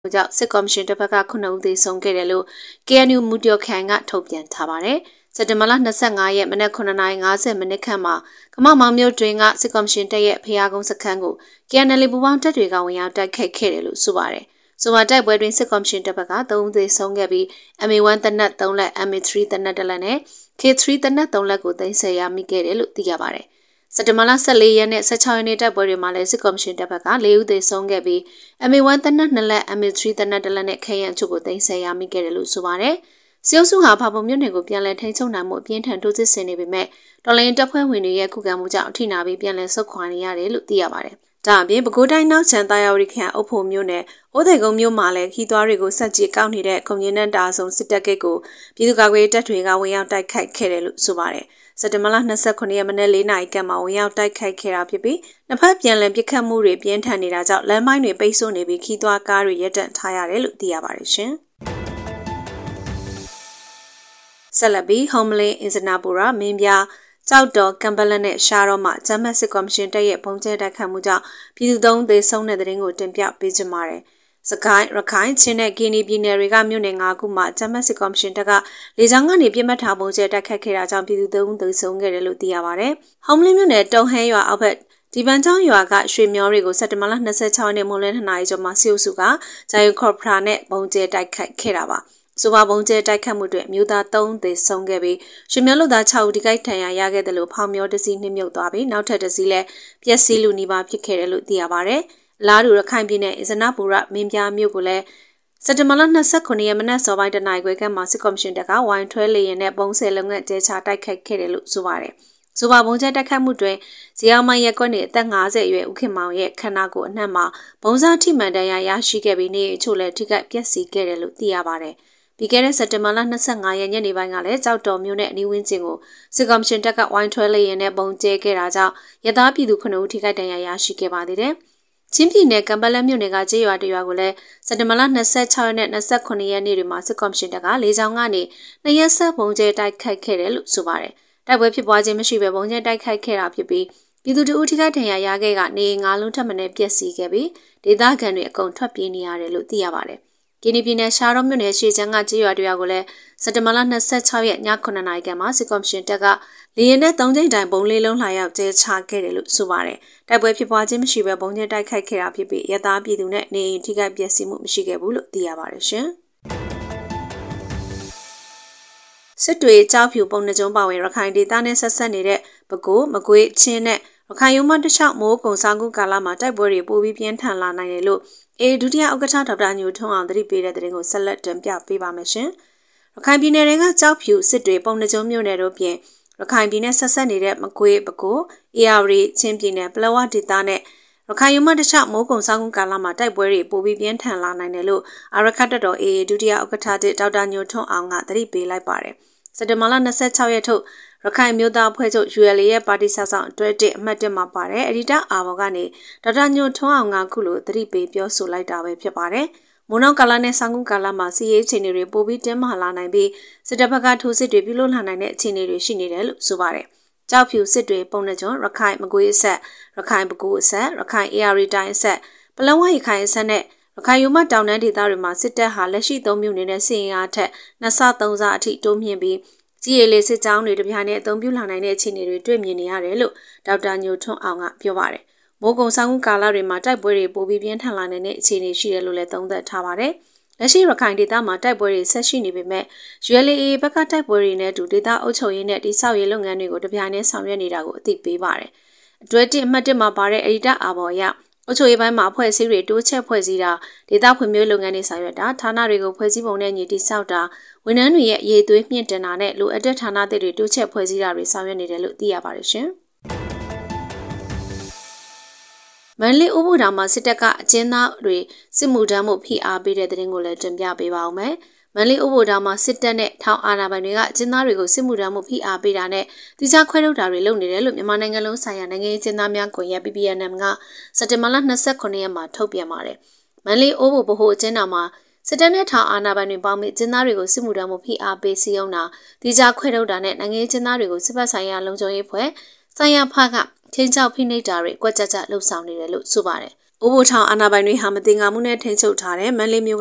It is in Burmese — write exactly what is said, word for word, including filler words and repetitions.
ကြောင့်စစ်ကော်မရှင်တစ်ဖက်ကခုနှစ်ဦးသေဆုံးခဲ့တယ်လို့ K N U မူတျော်ခိုင်ကထုတ်ပြန်ထားပါတယ်။စက်တင်ဘာလ၂၅ရက်မနက်9နာရီ၅၀မိနစ်ခန့်မှာကမမောင်မြို့တွင်ကစစ်ကော်မရှင်တပ်ရဲ့ဖျားကုန်းစခန်းကို K N L ပူပေါင်းတပ်တွေကဝင်ရောက်တိုက်ခိုက်ခဲ့တယ်လို့ဆိုပါတယ်။ဆိုပါတိုက်ပွဲတွင်စစ်ကော်မရှင်တပ်ဘက်ကသုံးဦးသေဆုံးခဲ့ပြီး M A one တနက်သုံးလက် M A three တနက်တစ်လက်နဲ့ K three တနက်သုံးလက်ကိုသိမ်းဆည်းရမိခဲ့တယ်လို့သိရပါတယ်။စက်တင်ဘာလ၁၄ရက်နဲ့၁၆ရက်နေ့တိုက်ပွဲတွေမှာလည်းစစ်ကော်မရှင်တပ်ဘက်က၄ဦးသေဆုံးခဲ့ပြီး M A one တနက်နှစ်လက် M A three တနက်တစ်လက်နဲ့ခဲယံချုပ်ကိုသိမ်းဆည်းရမိခဲ့တယ်လို့ဆိုပါတယ်။စစ်အုပ်စုဟာဖာပုံမြို့နယ်ကိုပြန်လည်ထိန်းချုပ်နိုင်မှုအပြင်းထန်တိုးစစ်ဆင်နေပေမဲ့တော်လိုင်းတပ်ဖွဲ့ဝင်တွေရဲ့ခုခံမှုကြောင့်အထိနာပြီးပြန်လည်ဆုတ်ခွာနေရတယ်လို့သိရပါတယ်။ဒါအပြင်ပဲခူးတိုင်းနောက်ချမ်းတာယာဝတီခရိုင်အုပ်ဖို့မြို့နယ်အိုးသိကုန်းမြို့မှာလည်းခီးသွွားတွေကိုဆက်ကြီးကောက်နေတဲ့ကွန်မြူနစ်တာဆုံစစ်တပ်ကိတ်ကိုပြည်သူ့ကာကွယ်တပ်တွေကဝင်ရောက်တိုက်ခိုက်ခဲ့တယ်လို့ဆိုပါတယ်။စက်တင်ဘာလ၂၉ရက်မနေ့၄နာရီကမှဝင်ရောက်တိုက်ခိုက်ခဲ့တာဖြစ်ပြီးနှစ်ဖက်ပြန်လည်ပစ်ခတ်မှုတွေပြင်းထန်နေတာကြောင့်လမ်းမိုင်းတွေပိတ်ဆို့နေပြီးခီးသွွားကားတွေရပ်တန့်ထားရတယ်လို့သိရပါတယ်ရှင်။ဆက်လက်ပြီး Homeland အင်စနာပူရာမင်းပြကြောက်တော်ကမ်ဘလန်နဲ့ရှားတော့မှဂျမတ်စစ်ကော်မရှင်တပ်ရဲ့ပုံကျဲတိုက်ခတ်မှုကြောင့်ပြည်သူသုံးသေဆုံးတဲ့တဲ့ရင်ကိုတင်ပြပေးကြပါမယ်။စကိုင်းရခိုင်ချင်းနဲ့ကင်းနီပြည်နယ်တွေကမြို့နယ်၅ခုမှာဂျမတ်စစ်ကော်မရှင်တပ်ကလေကြောင်းကနေပြစ်မှတ်ထားပုံကျဲတိုက်ခတ်ခဲ့တာကြောင့်ပြည်သူသုံးသေဆုံးခဲ့တယ်လို့သိရပါတယ်။ Homeland မြို့နယ်တုံဟဲရွာအောက်ဘက်ဒီပန်းချောင်းရွာကရွှေမျောတွေကိုစက်တင်ဘာလ၂၆ရက်နေ့မွန်းလွဲနှစ်နာရီကျော်မှာစီအိုစုကဂျာယိုခေါ်ဖရာနဲ့ပုံကျဲတိုက်ခတ်ခဲ့တာပါ။ဆိုပါပုံကျဲတိုက်ခတ်မှုတွေမြို့သားသုံးသေဆုံးခဲ့ပြီးရွှေမျောလူသား၆ဦးဒီကိတ်ထံရရခဲ့တယ်လို့ဖောင်မျောတစီနှိမ့်မြုပ်သွားပြီးနောက်ထပ်တစီလည်းပျက်စီးလူနီးပါးဖြစ်ခဲ့တယ်လို့သိရပါတယ်။လာဒူရခိုင်ပြည်နယ်အစနာပူရမင်းပြားမြို့ကိုလည်းစက်တင်ဘာလ၂၉ရက်မနက်စောပိုင်းတနာရီခွဲခန့်မှာစစ်ကော်မရှင်တပ်ကဝိုင်းထွဲလေရင်နဲ့ပုံစံလုံငန်းကျဲချတိုက်ခိုက်ခဲ့တယ်လို့ဆိုပါတယ်။ဆိုပါပုံကျဲတိုက်ခိုက်မှုတွင်ဇီယာမိုင်ရက်ကွက်နေအသက်၅၀အရွယ်ဦးခင်မောင်ရဲ့ခန္ဓာကိုယ်အနှံ့မှာဘုံစားထိမှန်တရားရရှိခဲ့ပြီးနေအချို့လည်းထိခိုက်ပျက်စီးခဲ့တယ်လို့သိရပါတယ်။ပြီးခဲ့တဲ့စက်တင်ဘာလ၂၅ရက်ညနေပိုင်းကလည်းကြောက်တော်မြို့နယ်အနီးဝန်းကျင်ကိုစစ်ကော်မရှင်တပ်ကဝိုင်းထွဲလေရင်နဲ့ပုံကျဲခဲ့တာကြောင့်ရသားပြည်သူခုနှစ်ဦးထိခိုက်ဒဏ်ရာရရှိခဲ့ပါသေးတယ်။ချင်းပြည်နယ်ကံပလန်မြို့နယ်ကကျေးရွာတရွာကိုလည်းစက်တင်ဘာလ၂၆ရက်နဲ့၂၉ရက်နေ့တွေမှာစစ်ကော်မရှင်တပ်ကလေကြောင်းကနေနှစ်ရက်ဆက်ပုံကျဲတိုက်ခိုက်ခဲ့တယ်လို့ဆိုပါတယ်။တိုက်ပွဲဖြစ်ပွားခြင်းမရှိဘဲပုံကျဲတိုက်ခိုက်ခဲ့တာဖြစ်ပြီးပြည်သူတို့ထိခိုက်ဒဏ်ရာရခဲ့ကနေငါးလုံးထပ်မံပျက်စီးခဲ့ပြီးဒေသခံတွေအကုန်ထွက်ပြေးနေရတယ်လို့သိရပါတယ်။ကင်းနီပြည်နယ်ရှားတော်မြို့နယ်ရှေ့ချမ်းကကျေးရွာတွေကိုလည်းစက်တင်ဘာလ၂၆ရက်ည9နာရီခန့်မှာစစ်ကော်မရှင်တပ်ကလေယာဉ်နဲ့သုံးကြိမ်တိုင်ပုံလေးလုံးလှာရောက်ကျဲချခဲ့တယ်လို့ဆိုပါတယ်။တိုက်ပွဲဖြစ်ပွားခြင်းမရှိဘဲပုံကျဲတိုက်ခိုက်ခဲ့တာဖြစ်ပြီးရသားပြည်သူနဲ့နေအိမ်ထိခိုက်ပျက်စီးမှုမရှိခဲ့ဘူးလို့သိရပါတယ်ရှင်။စစ်တွေကြောက်ဖြူပုံနှကျုံးပါဝင်ရခိုင်ဒေသနဲ့ဆက်ဆက်နေတဲ့ပဲခူးမကွေးချင်းနဲ့ရခိုင်ရုံးမတခြားမိုးကုံဆောင်ကူကာလမှာတိုက်ပွဲတွေပိုပြီးပြင်းထန်လာနိုင်တယ်လို့အေဒုတိယဥက္ကဋ္ဌဒေါက်တာညိုထွန်းအောင်သတိပေးတဲ့သတင်းကိုဆက်လက်တင်ပြပေးပါမယ်ရှင်။ရခိုင်ပြည်နယ်တွေကကြောက်ဖြူစစ်တွေပုံနှကျုံးမြို့နယ်တို့ပြင်ရခိုင်ပြည်နယ်ဆက်ဆက်နေတဲ့မကွေးပဲခူးအေရဝတီချင်းပြည်နယ်ပလောဝဒေသနဲ့ရခိုင်ရုံးမတခြားမိုးကုံဆောင်ကူကာလမှာတိုက်ပွဲတွေပိုပြီးပြင်းထန်လာနိုင်တယ်လို့အာရခတ်တော်အေဒုတိယဥက္ကဋ္ဌဒေါက်တာညိုထွန်းအောင်ကသတိပေးလိုက်ပါတယ်။စက်တင်ဘာလ၂၆ရက်ထုတ်ရခိုင်မျိုးသားအဖွဲ့ချုပ် U L A ရဲ့ပါတီဆောက်ဆောင်အတွဲတစ်အမှတ်တစ်မှာပါတယ်အဒီတာအာဘော်ကနေဒေါက်တာညိုထွန်းအောင်ကခုလိုသတိပေးပြောဆိုလိုက်တာပဲဖြစ်ပါတယ်။မွန်နောက်ကာလနဲ့ဆောင်ကူကာလမှာစီရေးအခြေအနေတွေပိုပြီးတင်းမာလာနိုင်ပြီးစစ်တပ်ဘက်ကထိုးစစ်တွေပြုလုပ်လာနိုင်တဲ့အခြေအနေတွေရှိနေတယ်လို့ဆိုပါတယ်။ကြောက်ဖြူစစ်တွေပုံနှကျုံရခိုင်မကွေးအဆက်ရခိုင်ပဲခူးအဆက်ရခိုင် A R D တိုင်းအဆက်ပလောဝရခိုင်အဆက်နဲ့ရခိုင်ယူမတောင်တန်းဒေသတွေမှာစစ်တပ်ဟာလက်ရှိသုံးမျိုးနေတဲ့စီရင်အားထက်နှစ်ဆသုံးဆအထိတိုးမြင့်ပြီးကြီးရည်လေးစစ်ကြောင်းတွေတပြိုင်နက်အသုံးပြုလာနိုင်တဲ့အခြေအနေတွေတွေ့မြင်နေရတယ်လို့ဒေါက်တာညိုထွန်းအောင်ကပြောပါတယ်။မိုးကုံဆောင်ကူကာလတွေမှာတိုက်ပွဲတွေပိုပြီးပြင်းထန်လာနေတဲ့အခြေအနေရှိတယ်လို့လည်းသုံးသပ်ထားပါတယ်။လက်ရှိရခိုင်ဒေသမှာတိုက်ပွဲတွေဆက်ရှိနေပေမဲ့ U L A ဘက်ကတိုက်ပွဲတွေနဲ့အတူဒေသအုပ်ချုပ်ရေးနဲ့တိစောက်ရေးလုပ်ငန်းတွေကိုတပြိုင်နက်ဆောင်ရွက်နေတာကိုအသိပေးပါတယ်။အတွဲတစ်အမှတ်တစ်မှာပါတဲ့အဒီတာအာဘော်ရအုပ်ချုပ်ရေးပိုင်းမှာအဖွဲ့အစည်းတွေတိုးချဲ့ဖွဲ့စည်းတာဒေသဖွံ့ဖြိုးလုပ်ငန်းတွေဆောင်ရွက်တာဌာနတွေကိုဖွဲ့စည်းပုံနဲ့ညီတိစောက်တာဝန်ထမ်းတွေရဲ့အရေးသွေးမြင့်တင်တာနဲ့လိုအပ်တဲ့ဌာနတွေတိုးချဲ့ဖွဲ့စည်းတာတွေဆောင်ရွက်နေတယ်လို့သိရပါတယ်ရှင်။မန္တလေးဥပဒေမှာစစ်တပ်ကအကျဉ်းသားတွေစစ်မှုထမ်းမှုဖိအားပေးတဲ့တဲ့တင်ကိုလည်းတင်ပြပေးပါဦးမယ်။မန္တလေးဥပဒေမှာစစ်တပ်နဲ့ထောင်အာဏာပိုင်တွေကအကျဉ်းသားတွေကိုစစ်မှုထမ်းမှုဖိအားပေးတာနဲ့တိကျခွဲထုတ်တာတွေလုပ်နေတယ်လို့မြန်မာနိုင်ငံလုံးဆိုင်ရာနိုင်ငံရေးအကျဉ်းသားများကွန်ရက် P P N M ကစက်တင်ဘာလ၂၉ရက်မှာထုတ်ပြန်ပါတယ်။မန္တလေးဥပဒေဗဟိုအကျဉ်းတော်မှာစစ်တပ်နဲ့ထောင်အာဏာပိုင်တွေပေါင်းပြီးကျင်းသားတွေကိုစစ်မှုထမ်းမှုဖိအားပေးစီရင်တာတိကျခွဲထုတ်တာနဲ့နိုင်ငံရေးကျင်းသားတွေကိုစစ်ဘက်ဆိုင်ရာလုံခြုံရေးဖွဲ့ဆိုင်ရာဖကချင်းချောက်ဖိနှိပ်တာတွေကွက်ကြကြလှုပ်ဆောင်နေတယ်လို့ဆိုပါတယ်။အိုးဘိုထောင်အာဏာပိုင်တွေဟာမတင်ငါမှုနဲ့ထိန်းချုပ်ထားတဲ့မန္တလေးမြို့